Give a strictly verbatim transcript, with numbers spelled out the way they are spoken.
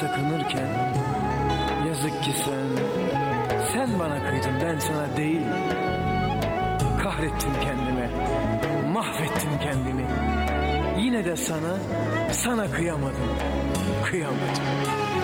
sakınırken, yazık ki sen, sen bana kıydın, ben sana değil. Kahrettim kendime, mahvettim kendimi. Yine de sana, sana kıyamadım, kıyamadım.